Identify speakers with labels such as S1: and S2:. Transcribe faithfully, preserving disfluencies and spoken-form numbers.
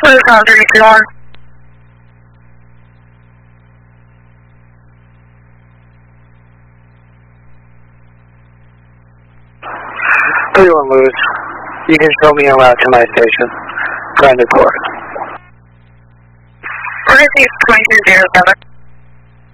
S1: Clear call three two one.
S2: three one Lewis. You can show me en route to my station. Find the court.
S1: We're going to see twenty-two zero seven.